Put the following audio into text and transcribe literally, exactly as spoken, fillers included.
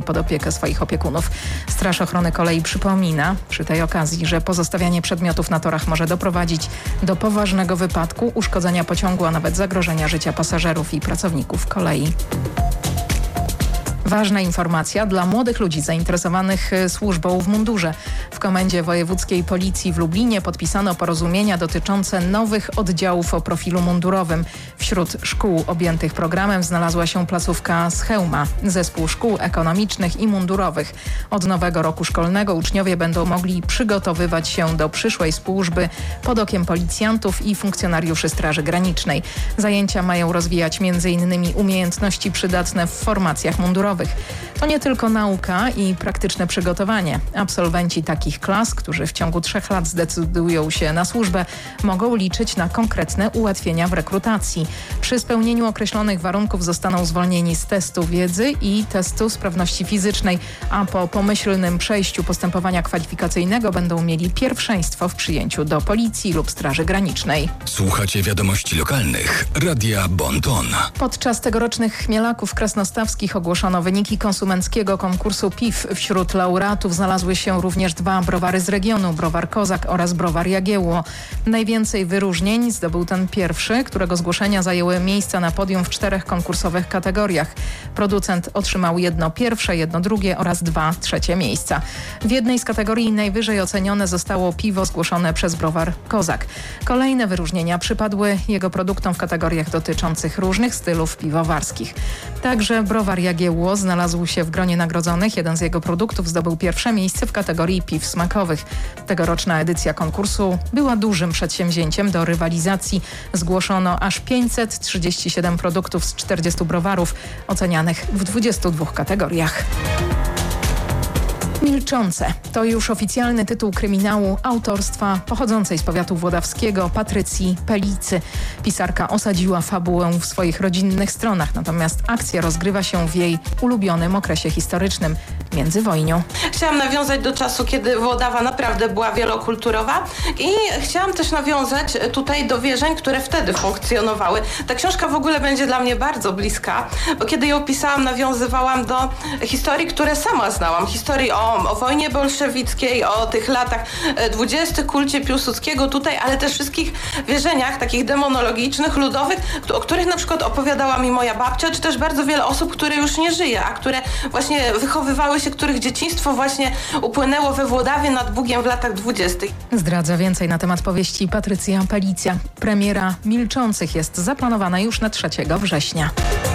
pod opiekę swoich opiekunów. Straż Ochrony Kolei przypomina przy tej okazji, że pozostawianie przedmiotów na torach może doprowadzić do poważnego wypadku, uszkodzenia pociągu, a nawet zagrożenia życia pasażerów i pracowników kolei. Ważna informacja dla młodych ludzi zainteresowanych służbą w mundurze. W Komendzie Wojewódzkiej Policji w Lublinie podpisano porozumienia dotyczące nowych oddziałów o profilu mundurowym. Wśród szkół objętych programem znalazła się placówka Schełma, zespół szkół ekonomicznych i mundurowych. Od nowego roku szkolnego uczniowie będą mogli przygotowywać się do przyszłej służby pod okiem policjantów i funkcjonariuszy Straży Granicznej. Zajęcia mają rozwijać między innymi umiejętności przydatne w formacjach mundurowych. To nie tylko nauka i praktyczne przygotowanie. Absolwenci takich klas, którzy w ciągu trzech lat zdecydują się na służbę, mogą liczyć na konkretne ułatwienia w rekrutacji. Przy spełnieniu określonych warunków zostaną zwolnieni z testu wiedzy i testu sprawności fizycznej, a po pomyślnym przejściu postępowania kwalifikacyjnego będą mieli pierwszeństwo w przyjęciu do Policji lub Straży Granicznej. Słuchacie wiadomości lokalnych. Radia Bon Ton. Podczas tegorocznych chmielaków krasnostawskich ogłoszono wyniki konsumenckiego konkursu piw. Wśród laureatów znalazły się również dwa browary z regionu, browar Kozak oraz browar Jagiełło. Najwięcej wyróżnień zdobył ten pierwszy, którego zgłoszenia zajęły miejsca na podium w czterech konkursowych kategoriach. Producent otrzymał jedno pierwsze, jedno drugie oraz dwa trzecie miejsca. W jednej z kategorii najwyżej ocenione zostało piwo zgłoszone przez browar Kozak. Kolejne wyróżnienia przypadły jego produktom w kategoriach dotyczących różnych stylów piwowarskich. Także browar Jagiełło znalazł się w gronie nagrodzonych. Jeden z jego produktów zdobył pierwsze miejsce w kategorii piw smakowych. Tegoroczna edycja konkursu była dużym przedsięwzięciem. Do rywalizacji zgłoszono aż pięćset trzydzieści siedem produktów z czterdziestu browarów ocenianych w dwudziestu dwóch kategoriach. Milczące to już oficjalny tytuł kryminału autorstwa pochodzącej z powiatu włodawskiego Patrycji Pelicy. Pisarka osadziła fabułę w swoich rodzinnych stronach, natomiast akcja rozgrywa się w jej ulubionym okresie historycznym, międzywojniu. Chciałam nawiązać do czasu, kiedy Włodawa naprawdę była wielokulturowa i chciałam też nawiązać tutaj do wierzeń, które wtedy funkcjonowały. Ta książka w ogóle będzie dla mnie bardzo bliska, bo kiedy ją pisałam, nawiązywałam do historii, które sama znałam. Historii o o wojnie bolszewickiej, o tych latach dwudziestych, kulcie Piłsudskiego tutaj, ale też wszystkich wierzeniach takich demonologicznych, ludowych, o których na przykład opowiadała mi moja babcia, czy też bardzo wiele osób, które już nie żyje, a które właśnie wychowywały się, których dzieciństwo właśnie upłynęło we Włodawie nad Bugiem w latach dwudziestych. Zdradza więcej na temat powieści Patrycja Pelica. Premiera Milczących jest zaplanowana już na trzeciego września.